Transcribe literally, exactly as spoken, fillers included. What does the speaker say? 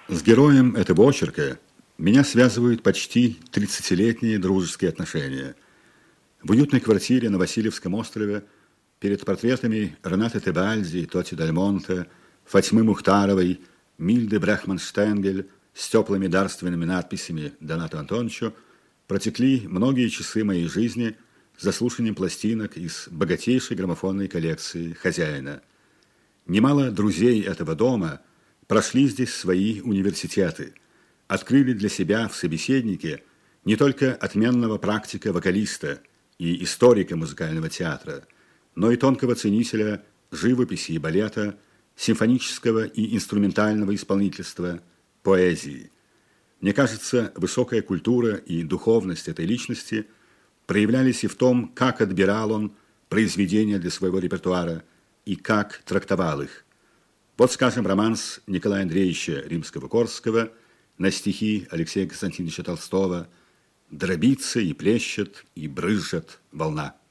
С героем этого очерка меня связывают почти тридцатилетние дружеские отношения. В уютной квартире на Васильевском острове перед портретами Ренаты Тебальди, Тоти Дель Монте, Фатьмы Мухтаровой, Мильды Брехман-Штенгель с теплыми дарственными надписями Донату Антоновичу протекли многие часы моей жизни за слушанием пластинок из богатейшей граммофонной коллекции хозяина. Немало друзей этого дома прошли здесь свои университеты, открыли для себя в собеседнике не только отменного практика-вокалиста и историка музыкального театра, но и тонкого ценителя живописи и балета, симфонического и инструментального исполнительства, поэзии. Мне кажется, высокая культура и духовность этой личности проявлялись и в том, как отбирал он произведения для своего репертуара и как трактовал их. Вот, скажем, романс Николая Андреевича Римского-Корского на стихи Алексея Константиновича Толстого «Дробится и плещет, и брызжет волна».